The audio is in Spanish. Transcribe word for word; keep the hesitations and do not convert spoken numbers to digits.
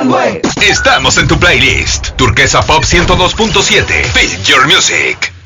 Estamos en tu playlist. Turquesa Pop ciento dos punto siete. Feel your music.